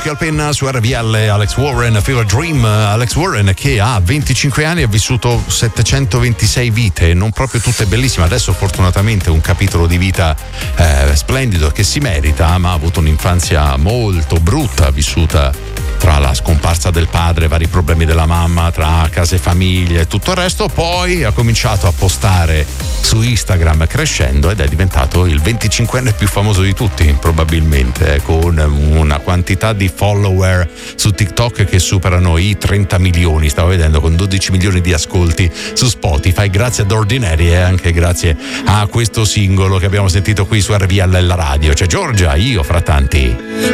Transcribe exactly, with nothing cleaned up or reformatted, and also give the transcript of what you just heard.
Michael Penna su R V L, Alex Warren, Fever Dream. Alex Warren che ha venticinque anni, ha vissuto settecentoventisei vite, non proprio tutte bellissime. Adesso fortunatamente un capitolo di vita eh, splendido che si merita, ma ha avuto un'infanzia molto brutta, vissuta tra la scomparsa del padre, vari problemi della mamma, tra case famiglie e tutto il resto. Poi ha cominciato a postare su Instagram crescendo ed è diventato il venticinquenne più famoso di tutti probabilmente, con una quantità di follower su TikTok che superano i trenta milioni, stavo vedendo, con dodici milioni di ascolti su Spotify, grazie ad Ordinary e anche grazie a questo singolo che abbiamo sentito qui su R V L la radio. C'è Giorgia, io fra tanti.